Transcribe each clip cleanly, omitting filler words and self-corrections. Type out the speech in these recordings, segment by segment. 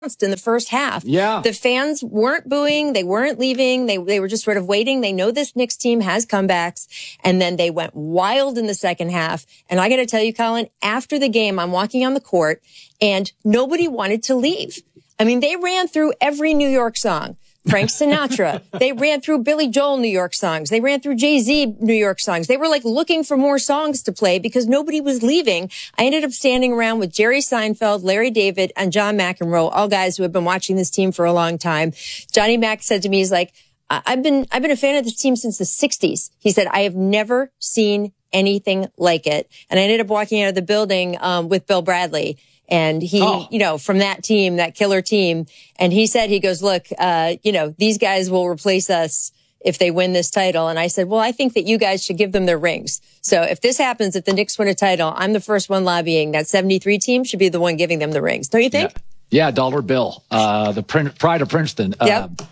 in the first half. Yeah. The fans weren't booing. They weren't leaving. They were just sort of waiting. They know this Knicks team has comebacks. And then they went wild in the second half. And I got to tell you, Colin, after the game, I'm walking on the court and nobody wanted to leave. I mean, they ran through every New York song. Frank Sinatra. They ran through Billy Joel New York songs. They ran through Jay-Z New York songs. They were like looking for more songs to play because nobody was leaving. I ended up standing around with Jerry Seinfeld, Larry David, and John McEnroe, all guys who have been watching this team for a long time. Johnny Mac said to me, he's like, I've been a fan of this team since the 60s. He said, I have never seen anything like it. And I ended up walking out of the building with Bill Bradley. And he, from that team, that killer team. And he said, he goes, look, these guys will replace us if they win this title. And I said, well, I think that you guys should give them their rings. So if this happens, if the Knicks win a title, I'm the first one lobbying. That 73 team should be the one giving them the rings. Don't you think? Yeah, Dollar Bill, the pride of Princeton. Yep.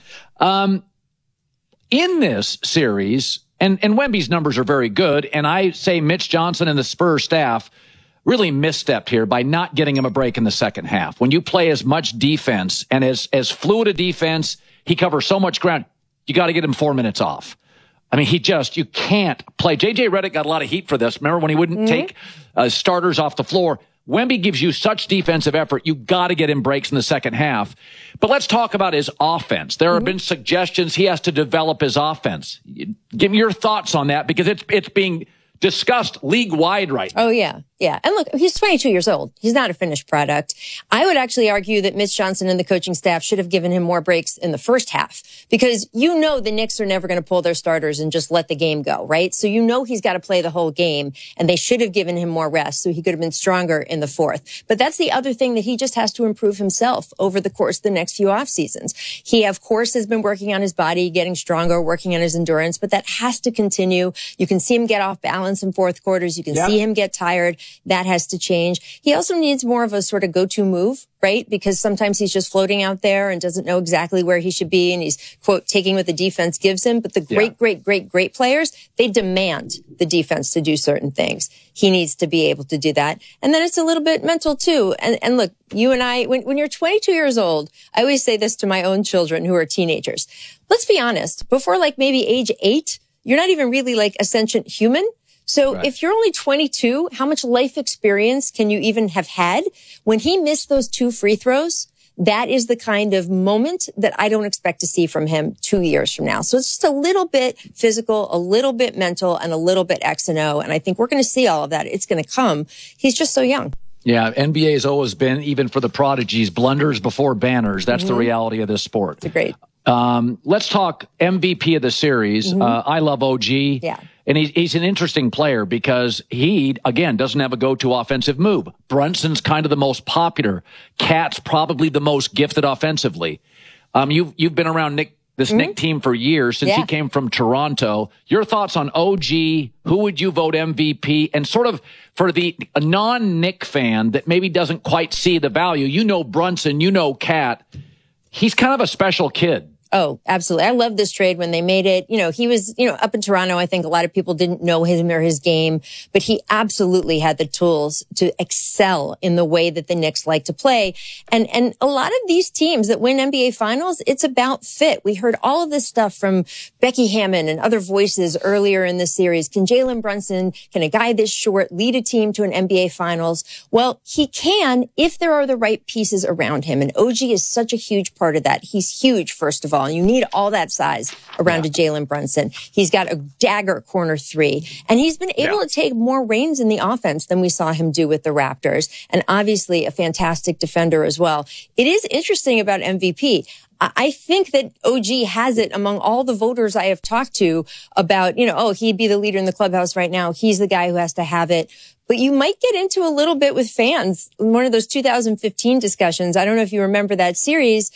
In this series, and Wemby's numbers are very good, and I say Mitch Johnson and the Spurs staff really misstepped here by not getting him a break in the second half. When you play as much defense and as fluid a defense, he covers so much ground, you got to get him 4 minutes off. I mean, you can't play. J.J. Redick got a lot of heat for this. Remember when he wouldn't take starters off the floor? Wemby gives you such defensive effort, you got to get him breaks in the second half. But let's talk about his offense. There have been suggestions he has to develop his offense. Give me your thoughts on that, because it's being discussed league-wide right now. Oh, yeah. Yeah. And look, he's 22 years old. He's not a finished product. I would actually argue that Mitch Johnson and the coaching staff should have given him more breaks in the first half, because the Knicks are never going to pull their starters and just let the game go, right? So he's got to play the whole game, and they should have given him more rest so he could have been stronger in the fourth. But that's the other thing, that he just has to improve himself over the course of the next few off seasons. He, of course, has been working on his body, getting stronger, working on his endurance, but that has to continue. You can see him get off balance in fourth quarters. You can see him get tired. That has to change. He also needs more of a sort of go-to move, right? Because sometimes he's just floating out there and doesn't know exactly where he should be. And he's, quote, taking what the defense gives him. But the great players, they demand the defense to do certain things. He needs to be able to do that. And then it's a little bit mental too. And look, you and I, when you're 22 years old, I always say this to my own children who are teenagers. Let's be honest. Before maybe age 8, you're not even really a sentient human. So if you're only 22, how much life experience can you even have had? When he missed those 2 free throws, that is the kind of moment that I don't expect to see from him 2 years from now. So it's just a little bit physical, a little bit mental, and a little bit X and O. And I think we're going to see all of that. It's going to come. He's just so young. Yeah, NBA has always been, even for the prodigies, blunders before banners. That's the reality of this sport. It's great. Let's talk MVP of the series. I love OG. Yeah. And he's an interesting player because he, again, doesn't have a go-to offensive move. Brunson's kind of the most popular. Cat's probably the most gifted offensively. You've been around Nick team for years, since he came from Toronto. Your thoughts on OG? Who would you vote MVP? And sort of for a non-Nick fan that maybe doesn't quite see the value, Brunson, Cat. He's kind of a special kid. Oh, absolutely. I love this trade when they made it. He was, up in Toronto. I think a lot of people didn't know him or his game, but he absolutely had the tools to excel in the way that the Knicks like to play. And a lot of these teams that win NBA finals, it's about fit. We heard all of this stuff from Becky Hammon and other voices earlier in the series. Can Jalen Brunson, can a guy this short lead a team to an NBA finals? Well, he can if there are the right pieces around him. And OG is such a huge part of that. He's huge, first of all. You need all that size around a Jalen Brunson. He's got a dagger corner 3, and he's been able to take more reins in the offense than we saw him do with the Raptors. And obviously a fantastic defender as well. It is interesting about MVP. I think that OG has it among all the voters I have talked to about, he'd be the leader in the clubhouse right now. He's the guy who has to have it. But you might get into a little bit with fans. One of those 2015 discussions, I don't know if you remember that series,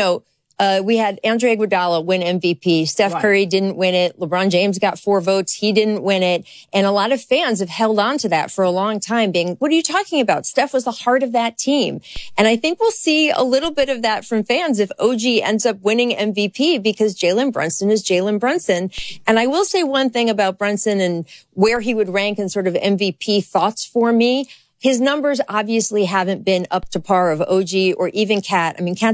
we had Andre Iguodala win MVP. Steph Curry didn't win it. LeBron James got 4 votes. He didn't win it. And a lot of fans have held on to that for a long time, being, what are you talking about? Steph was the heart of that team. And I think we'll see a little bit of that from fans if OG ends up winning MVP, because Jalen Brunson is Jalen Brunson. And I will say one thing about Brunson and where he would rank in sort of MVP thoughts for me. his numbers obviously haven't been up to par of OG or even Cat. I mean, Cat